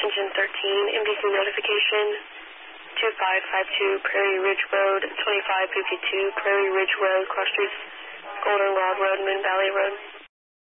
Engine 13, MDC notification, 2552 Prairie Ridge Road, 2552 Prairie Ridge Road, cross streets, Golden Rod Road, Moon Valley Road.